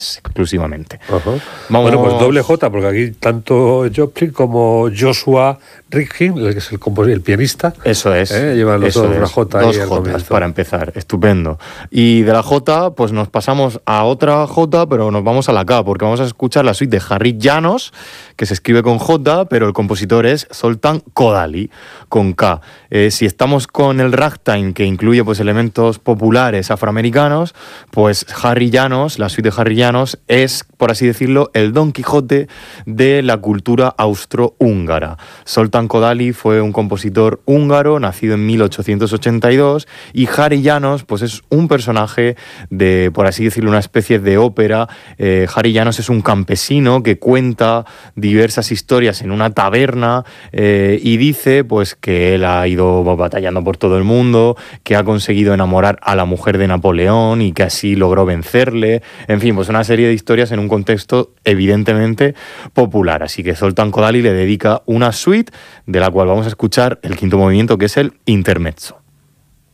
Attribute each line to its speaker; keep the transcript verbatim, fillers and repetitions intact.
Speaker 1: exclusivamente.
Speaker 2: Uh-huh.
Speaker 1: Vamos...
Speaker 2: Bueno, pues doble J, porque aquí tanto Joplin como Joshua Ridgkin, el que es el, el pianista,
Speaker 1: eso es,
Speaker 2: ¿eh? llevan los
Speaker 1: eso
Speaker 2: dos
Speaker 1: es.
Speaker 2: una J
Speaker 1: dos
Speaker 2: ahí al
Speaker 1: Jotas
Speaker 2: comienzo.
Speaker 1: Para empezar, estupendo. Y de la J, pues nos pasamos a otra J, pero nos vamos a la K, porque vamos a escuchar la suite de Harry Janos, que se escribe con J, pero el compositor es Zoltán Kodály, con K. Eh, si estamos con el ragtime, que incluye pues elementos populares afroamericanos, pues Harry Janos, la suite de Harry Janos, es, por así decirlo, el Don Quijote de la cultura austrohúngara. Zoltán Kodály fue un compositor húngaro, nacido en mil ochocientos ochenta y dos, y Harry Janos, pues es un personaje de, por así decirlo, una especie de ópera. Eh, Harry Janos es un campesino que cuenta diversas historias en una taberna eh, y dice pues que él ha ido batallando por todo el mundo, que ha conseguido enamorar a la mujer de Napoleón y que así logró vencerle. En fin, pues una serie de historias en un contexto evidentemente popular. Así que Zoltán Kodály le dedica una suite de la cual vamos a escuchar el quinto movimiento, que es el Intermezzo.